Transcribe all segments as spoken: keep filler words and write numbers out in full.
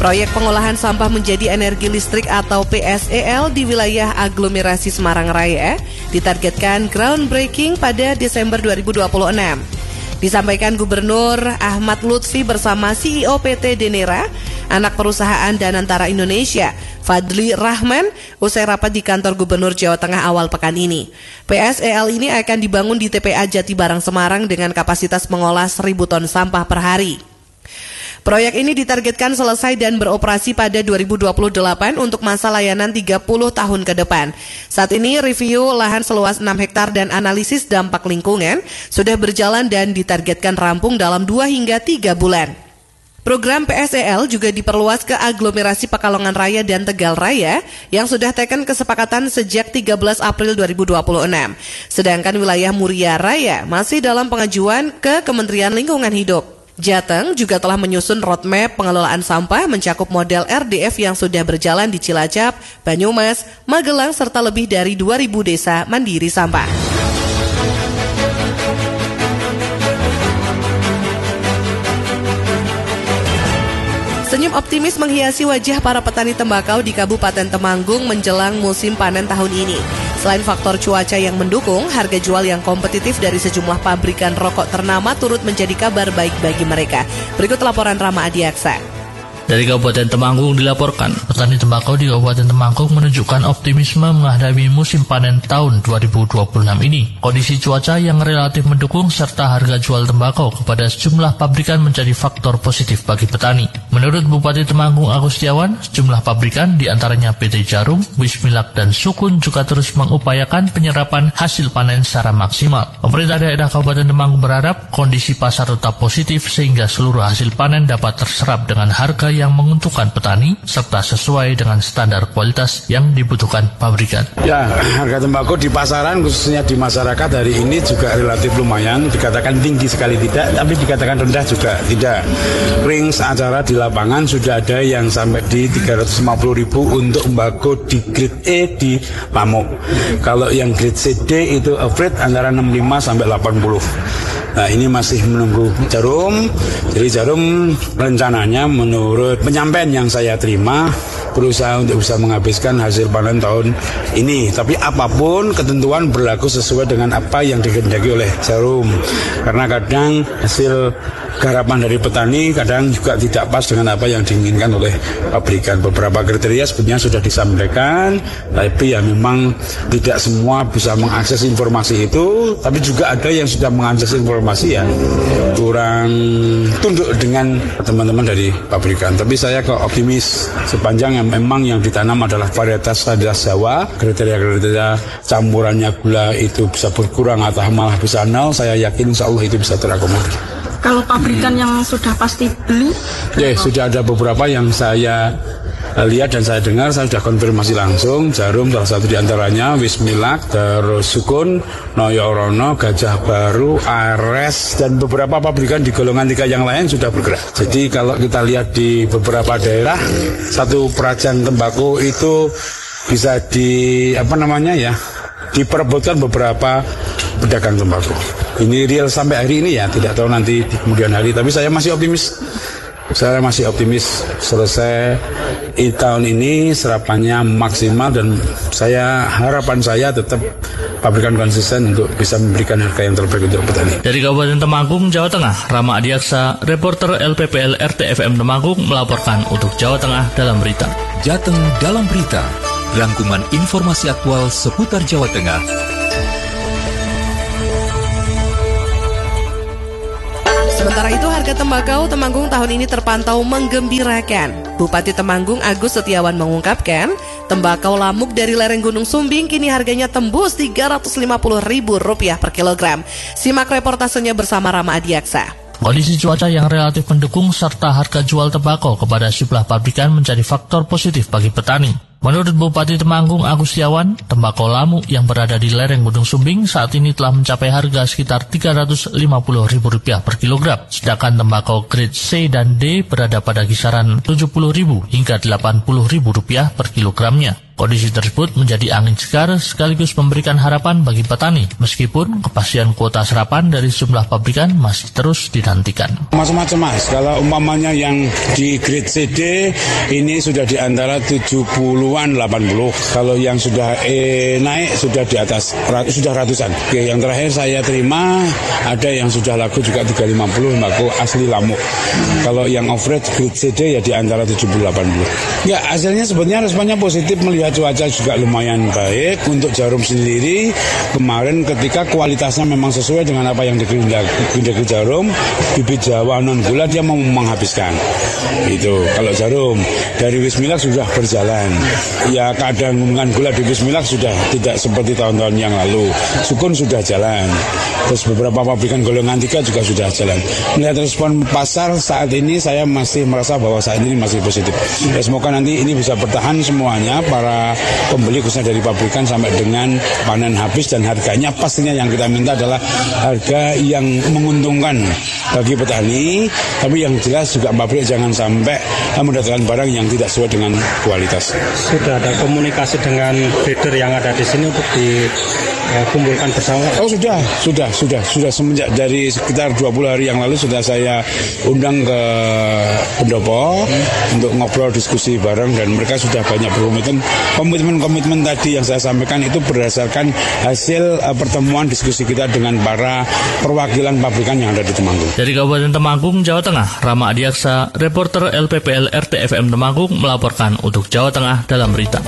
Proyek pengolahan sampah menjadi energi listrik atau P S E L di wilayah aglomerasi Semarang Raya ditargetkan groundbreaking pada Desember dua ribu dua puluh enam. Disampaikan Gubernur Ahmad Lutfi bersama C E O P T Denera, anak perusahaan Danantara Indonesia, Fadli Rahman, usai rapat di kantor Gubernur Jawa Tengah awal pekan ini. P S E L ini akan dibangun di T P A Jatibarang Semarang dengan kapasitas mengolah seribu ton sampah per hari. Proyek ini ditargetkan selesai dan beroperasi pada dua ribu dua puluh delapan untuk masa layanan tiga puluh tahun ke depan. Saat ini review lahan seluas enam hektar dan analisis dampak lingkungan sudah berjalan dan ditargetkan rampung dalam dua hingga tiga bulan. Program P S E L juga diperluas ke aglomerasi Pekalongan Raya dan Tegal Raya yang sudah teken kesepakatan sejak tiga belas April dua ribu dua puluh enam. Sedangkan wilayah Muria Raya masih dalam pengajuan ke Kementerian Lingkungan Hidup. Jateng juga telah menyusun roadmap pengelolaan sampah mencakup model R D F yang sudah berjalan di Cilacap, Banyumas, Magelang, serta lebih dari dua ribu desa mandiri sampah. Senyum optimis menghiasi wajah para petani tembakau di Kabupaten Temanggung menjelang musim panen tahun ini. Selain faktor cuaca yang mendukung, harga jual yang kompetitif dari sejumlah pabrikan rokok ternama turut menjadi kabar baik bagi mereka. Berikut laporan Rama Adiaksa. Dari Kabupaten Temanggung dilaporkan, petani tembakau di Kabupaten Temanggung menunjukkan optimisme menghadapi musim panen tahun dua ribu dua puluh enam ini. Kondisi cuaca yang relatif mendukung serta harga jual tembakau kepada sejumlah pabrikan menjadi faktor positif bagi petani. Menurut Bupati Temanggung Agus Setiawan, sejumlah pabrikan diantaranya P T Jarum, Wismilak, dan Sukun juga terus mengupayakan penyerapan hasil panen secara maksimal. Pemerintah daerah Kabupaten Temanggung berharap kondisi pasar tetap positif sehingga seluruh hasil panen dapat terserap dengan harga yang menguntungkan petani serta sesuai dengan standar kualitas yang dibutuhkan pabrikan. Ya, harga tembakau di pasaran khususnya di masyarakat hari ini juga relatif lumayan, dikatakan tinggi sekali tidak, tapi dikatakan rendah juga tidak. Range acara di lapangan sudah ada yang sampai di tiga ratus lima puluh ribu untuk tembakau di grade E di Pamuk. Kalau yang grade C D itu average antara enam puluh lima sampai delapan puluh. Nah, ini masih menunggu jarum. Jadi jarum rencananya menurut penyampaian yang saya terima berusaha untuk bisa menghabiskan hasil panen tahun ini. Tapi apapun ketentuan berlaku sesuai dengan apa yang dikehendaki oleh jarum. Karena kadang hasil garapan dari petani kadang juga tidak pas dengan apa yang diinginkan oleh pabrikan. Beberapa kriteria sebenarnya sudah disampaikan, tapi ya memang tidak semua bisa mengakses informasi itu. Tapi juga ada yang sudah mengakses informasi ya kurang tunduk dengan teman-teman dari pabrikan. Tapi saya kok optimis sepanjang yang memang yang ditanam adalah varietas varietas Jawa, kriteria-kriteria campurannya gula itu bisa berkurang atau malah bisa nol, saya yakin insya Allah itu bisa terakomodir. Kalau pabrikan yang sudah pasti beli? Ya, sudah ada beberapa yang saya lihat dan saya dengar, saya sudah konfirmasi langsung. Jarum salah satu diantaranya, Wismilak, terus Sukun, Noyorono, Gajah Baru, Ares, dan beberapa pabrikan di golongan tiga yang lain sudah bergerak. Jadi kalau kita lihat di beberapa daerah, satu perajan tembakau itu bisa di apa namanya ya, diperebutkan beberapa pedagang tembakau. Ini real sampai hari ini ya, tidak tahu nanti di kemudian hari, tapi saya masih optimis. Saya masih optimis selesai di tahun ini serapannya maksimal dan saya harapan saya tetap pabrikan konsisten untuk bisa memberikan harga yang terbaik untuk petani. Dari Kabupaten Temanggung, Jawa Tengah, Rama Adiaksa, reporter L P P L R T F M Temanggung melaporkan untuk Jawa Tengah dalam berita. Jateng dalam berita, rangkuman informasi aktual seputar Jawa Tengah. Sementara itu harga tembakau Temanggung tahun ini terpantau menggembirakan. Bupati Temanggung Agus Setiawan mengungkapkan, tembakau lamuk dari lereng Gunung Sumbing kini harganya tembus tiga ratus lima puluh ribu rupiah per kilogram. Simak reportasenya bersama Rama Adiaksa. Kondisi cuaca yang relatif mendukung serta harga jual tembakau kepada sejumlah pabrikan menjadi faktor positif bagi petani. Menurut Bupati Temanggung Agustiawan, tembakau lamu yang berada di lereng Gunung Sumbing saat ini telah mencapai harga sekitar tiga ratus lima puluh ribu rupiah per kilogram, sedangkan tembakau grade C dan D berada pada kisaran tujuh puluh ribu hingga delapan puluh ribu rupiah per kilogramnya. Kondisi tersebut menjadi angin segar sekaligus memberikan harapan bagi petani, meskipun kepastian kuota serapan dari sejumlah pabrikan masih terus dinantikan. Macam-macam mas, kalau umpamanya yang di grade C D ini sudah di antara tujuh puluhan, delapan puluh. Kalau yang sudah E naik sudah di atas, sudah ratusan. Oke, yang terakhir saya terima ada yang sudah laku juga tiga ratus lima puluh, laku asli lamuk. Kalau yang off-road grade C D ya di antara tujuh puluh, delapan puluh. Ya hasilnya sebenarnya responnya positif melihat cuaca juga lumayan baik untuk jarum sendiri. Kemarin ketika kualitasnya memang sesuai dengan apa yang dikehendaki jarum, bibit Jawa non gula dia mau menghabiskan. Itu kalau jarum dari Wismilak sudah berjalan. Ya keadaan dengan gula di Wismilak sudah tidak seperti tahun-tahun yang lalu. Sukun sudah jalan. Terus beberapa pabrikan golongan tiga juga sudah jalan. Melihat respon pasar saat ini saya masih merasa bahwa saat ini masih positif. Ya, semoga nanti ini bisa bertahan semuanya para pembeli khususnya dari pabrikan sampai dengan panen habis, dan harganya pastinya yang kita minta adalah harga yang menguntungkan bagi petani, tapi yang jelas juga pabrik jangan sampai mendatangkan barang yang tidak sesuai dengan kualitas. Sudah ada komunikasi dengan breeder yang ada di sini untuk dikumpulkan bersama? Oh sudah, sudah, sudah, sudah semenjak dari sekitar dua puluh hari yang lalu sudah saya undang ke pendopo hmm. untuk ngobrol diskusi bareng, dan mereka sudah banyak berkomitmen. Komitmen-komitmen tadi yang saya sampaikan itu berdasarkan hasil uh, pertemuan diskusi kita dengan para perwakilan pabrikan yang ada di Temanggung. Dari Kabupaten Temanggung, Jawa Tengah, Rama Adiaksa, reporter L P P L R T F M Temanggung melaporkan untuk Jawa Tengah dalam berita.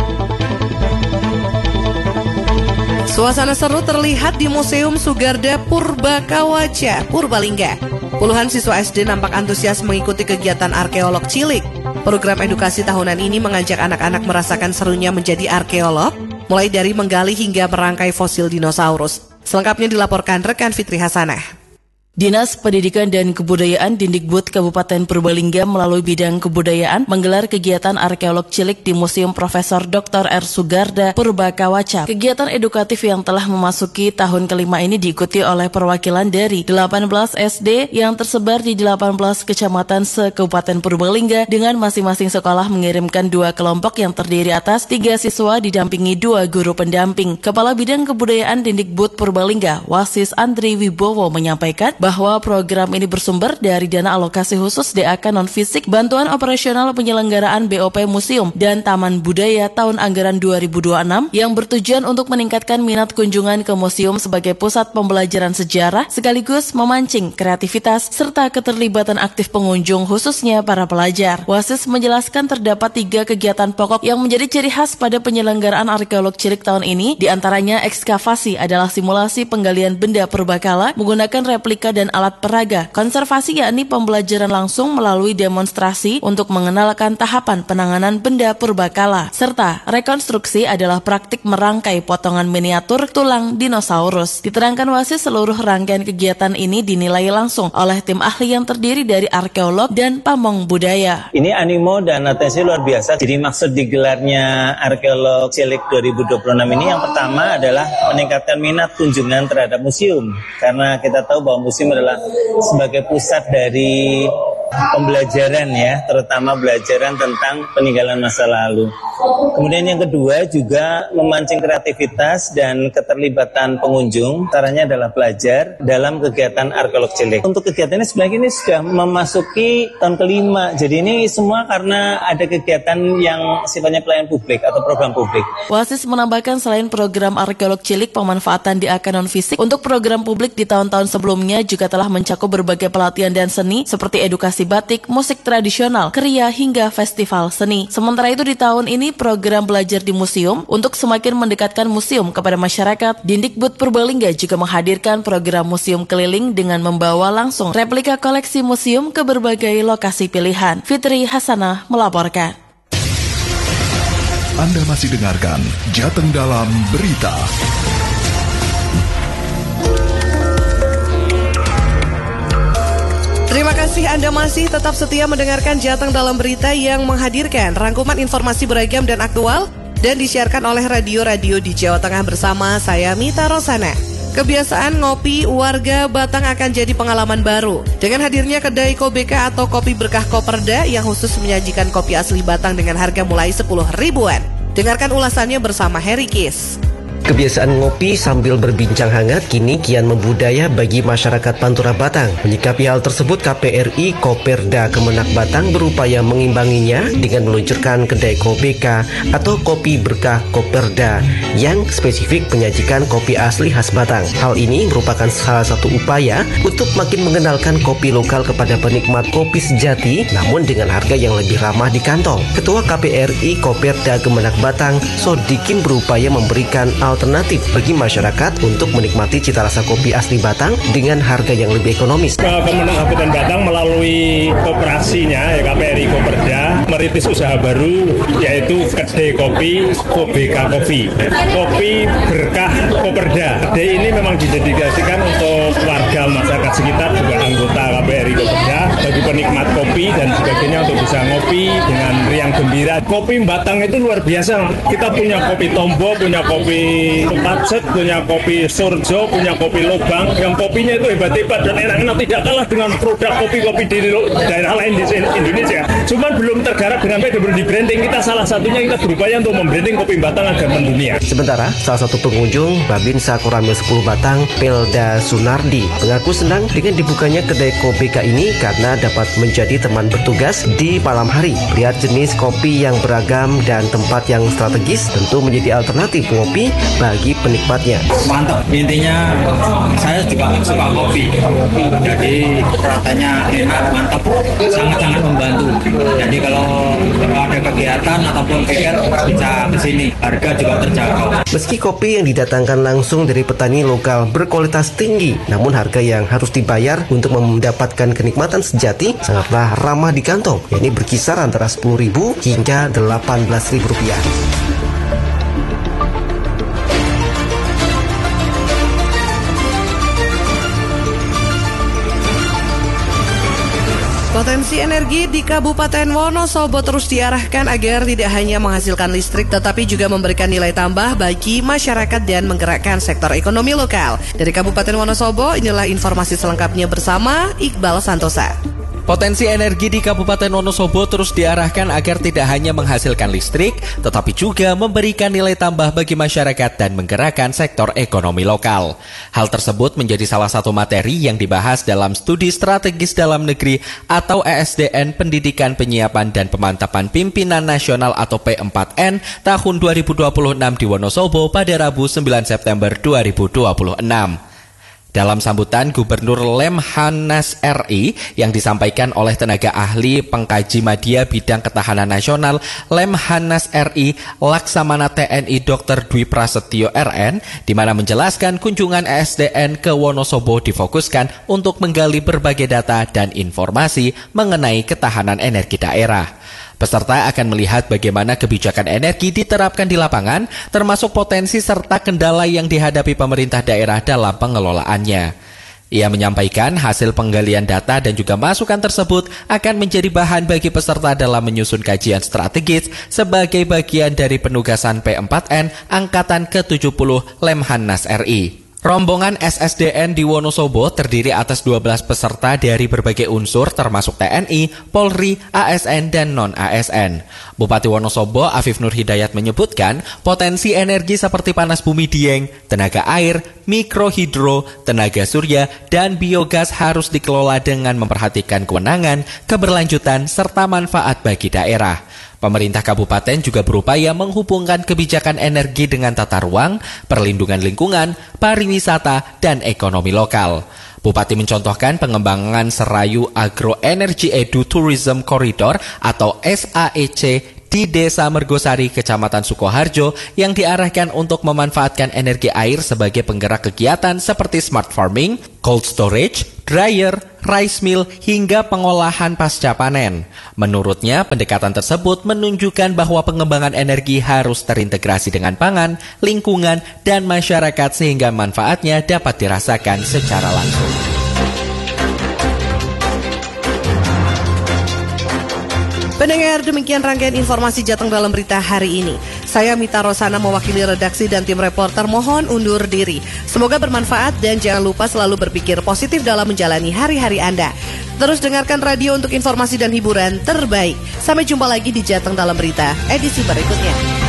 Suasana seru terlihat di Museum Sugarda Purbakawaca, Purbalingga. Puluhan siswa S D nampak antusias mengikuti kegiatan arkeolog cilik. Program edukasi tahunan ini mengajak anak-anak merasakan serunya menjadi arkeolog, mulai dari menggali hingga merangkai fosil dinosaurus. Selengkapnya dilaporkan rekan Fitri Hasanah. Dinas Pendidikan dan Kebudayaan Dindikbud Kabupaten Purbalingga melalui bidang kebudayaan menggelar kegiatan arkeolog cilik di Museum Profesor Doktor R. Sugarda Purbakawaca. Kegiatan edukatif yang telah memasuki tahun kelima ini diikuti oleh perwakilan dari delapan belas S D yang tersebar di delapan belas kecamatan se-Kabupaten Purbalingga dengan masing-masing sekolah mengirimkan dua kelompok yang terdiri atas tiga siswa didampingi dua guru pendamping. Kepala Bidang Kebudayaan Dindikbud Purbalingga, Wasis Andri Wibowo menyampaikan bahwa program ini bersumber dari dana alokasi khusus D A K non-fisik Bantuan Operasional Penyelenggaraan B O P Museum dan Taman Budaya tahun anggaran dua ribu dua puluh enam yang bertujuan untuk meningkatkan minat kunjungan ke museum sebagai pusat pembelajaran sejarah sekaligus memancing kreativitas serta keterlibatan aktif pengunjung khususnya para pelajar. Wasis menjelaskan terdapat tiga kegiatan pokok yang menjadi ciri khas pada penyelenggaraan arkeolog cilik tahun ini, diantaranya ekskavasi adalah simulasi penggalian benda purbakala menggunakan replika dan alat peraga. Konservasi yakni pembelajaran langsung melalui demonstrasi untuk mengenalkan tahapan penanganan benda purbakala. Serta rekonstruksi adalah praktik merangkai potongan miniatur tulang dinosaurus. Diterangkan Wasis seluruh rangkaian kegiatan ini dinilai langsung oleh tim ahli yang terdiri dari arkeolog dan pamong budaya. Ini animo dan atensi luar biasa. Jadi maksud digelarnya arkeolog cilik dua ribu dua puluh enam ini yang pertama adalah meningkatkan minat kunjungan terhadap museum. Karena kita tahu bahwa museum adalah sebagai pusat dari pembelajaran ya, terutama belajaran tentang peninggalan masa lalu. Kemudian yang kedua juga memancing kreativitas dan keterlibatan pengunjung, caranya adalah belajar dalam kegiatan arkeolog cilik. Untuk kegiatan ini sebenarnya ini sudah memasuki tahun kelima, jadi ini semua karena ada kegiatan yang sifatnya pelayanan publik atau program publik. Wasis menambahkan selain program arkeolog cilik, pemanfaatan D A K non-fisik untuk program publik di tahun-tahun sebelumnya juga telah mencakup berbagai pelatihan dan seni seperti edukasi batik, musik tradisional, kriya hingga festival seni. Sementara itu di tahun ini program belajar di museum untuk semakin mendekatkan museum kepada masyarakat. Dindikbud Purbalingga juga menghadirkan program museum keliling dengan membawa langsung replika koleksi museum ke berbagai lokasi pilihan. Fitri Hasanah melaporkan. Anda masih dengarkan Jateng Dalam Berita. Terima kasih Anda masih tetap setia mendengarkan Jateng Dalam Berita yang menghadirkan rangkuman informasi beragam dan aktual dan disiarkan oleh radio-radio di Jawa Tengah bersama saya Mita Rosana. Kebiasaan ngopi warga Batang akan jadi pengalaman baru dengan hadirnya kedai Kobeka atau Kopi Berkah Koperda yang khusus menyajikan kopi asli Batang dengan harga mulai sepuluh ribuan. Dengarkan ulasannya bersama Harry Kis. Kebiasaan ngopi sambil berbincang hangat kini kian membudaya bagi masyarakat Pantura Batang. Menyikapi hal tersebut, K P R I Koperda Kemenak Batang berupaya mengimbanginya dengan meluncurkan kedai Kobeka atau Kopi Berkah Koperda yang spesifik menyajikan kopi asli khas Batang. Hal ini merupakan salah satu upaya untuk makin mengenalkan kopi lokal kepada penikmat kopi sejati, namun dengan harga yang lebih ramah di kantong. Ketua K P R I Koperda Kemenak Batang, Sodikin, berupaya memberikan alternatif bagi masyarakat untuk menikmati cita rasa kopi asli Batang dengan harga yang lebih ekonomis. Kemenang Kabupaten Batang melalui kooperasinya ya, K P R I Koperda merintis usaha baru yaitu kedai kopi Kobeka Kopi, Kopi Berkah Koperda. Kedai ini memang didedikasikan untuk warga masyarakat sekitar, juga anggota K P R I Koperda, bagi penikmat kopi dan sebagainya untuk bisa ngopi dengan riang gembira. Kopi Batang itu luar biasa. Kita punya kopi Tombo, punya kopi Pacet, punya kopi Surjo, punya kopi Lobang, yang kopinya itu hebat-hebat dan enak-enak, tidak kalah dengan produk kopi-kopi di daerah lain di Indonesia. Cuman belum tergarap dengan baik, belum di branding. Kita salah satunya kita berupaya untuk membranding kopi Batang agar mendunia. Sementara salah satu pengunjung Babinsa Koramil sepuluh Batang, Pelda Sunardi, mengaku senang dengan dibukanya kedai Kobeka ini karena dapat menjadi teman bertugas di malam hari. Lihat jenis kopi yang beragam dan tempat yang strategis tentu menjadi alternatif ngopi bagi penikmatnya. Mantap, intinya saya juga suka kopi, jadi rasanya enak, mantap, sangat-sangat membantu. Jadi kalau ada kegiatan ataupun pikir bisa ke sini, harga juga terjangkau. Meski kopi yang didatangkan langsung dari petani lokal berkualitas tinggi, namun harga yang harus dibayar untuk mendapatkan kenikmatan sejati sangatlah ramah di kantong, yakni berkisar antara sepuluh ribu hingga delapan belas ribu rupiah. Potensi energi di Kabupaten Wonosobo terus diarahkan agar tidak hanya menghasilkan listrik tetapi juga memberikan nilai tambah bagi masyarakat dan menggerakkan sektor ekonomi lokal. Dari Kabupaten Wonosobo, inilah informasi selengkapnya bersama Iqbal Santosa. Potensi energi di Kabupaten Wonosobo terus diarahkan agar tidak hanya menghasilkan listrik, tetapi juga memberikan nilai tambah bagi masyarakat dan menggerakkan sektor ekonomi lokal. Hal tersebut menjadi salah satu materi yang dibahas dalam Studi Strategis Dalam Negeri atau E S D N Pendidikan Penyiapan dan Pemantapan Pimpinan Nasional atau P empat N tahun dua ribu dua puluh enam di Wonosobo pada Rabu sembilan September dua ribu dua puluh enam. Dalam sambutan Gubernur Lemhanas R I yang disampaikan oleh tenaga ahli pengkaji media bidang ketahanan nasional Lemhanas R I Laksamana T N I Doktor Dwi Prasetyo R N, di mana menjelaskan kunjungan E S D N ke Wonosobo difokuskan untuk menggali berbagai data dan informasi mengenai ketahanan energi daerah. Peserta akan melihat bagaimana kebijakan energi diterapkan di lapangan, termasuk potensi serta kendala yang dihadapi pemerintah daerah dalam pengelolaannya. Ia menyampaikan hasil penggalian data dan juga masukan tersebut akan menjadi bahan bagi peserta dalam menyusun kajian strategis sebagai bagian dari penugasan P empat N Angkatan ke tujuh puluh Lemhanas R I. Rombongan S S D N di Wonosobo terdiri atas dua belas peserta dari berbagai unsur termasuk T N I, Polri, A S N, dan non-A S N. Bupati Wonosobo Afif Nur Hidayat menyebutkan potensi energi seperti panas bumi Dieng, tenaga air, mikrohidro, tenaga surya, dan biogas harus dikelola dengan memperhatikan kewenangan, keberlanjutan, serta manfaat bagi daerah. Pemerintah kabupaten juga berupaya menghubungkan kebijakan energi dengan tata ruang, perlindungan lingkungan, pariwisata, dan ekonomi lokal. Bupati mencontohkan pengembangan Serayu Agro Energy Edu Tourism Corridor atau S A E C di Desa Mergosari, Kecamatan Sukoharjo yang diarahkan untuk memanfaatkan energi air sebagai penggerak kegiatan seperti smart farming, cold storage, dryer, rice mill, hingga pengolahan pasca panen. Menurutnya, pendekatan tersebut menunjukkan bahwa pengembangan energi harus terintegrasi dengan pangan, lingkungan, dan masyarakat sehingga manfaatnya dapat dirasakan secara langsung. Pendengar, demikian rangkaian informasi Jateng dalam berita hari ini. Saya Mita Rosana mewakili redaksi dan tim reporter mohon undur diri. Semoga bermanfaat dan jangan lupa selalu berpikir positif dalam menjalani hari-hari Anda. Terus dengarkan radio untuk informasi dan hiburan terbaik. Sampai jumpa lagi di Jateng dalam berita edisi berikutnya.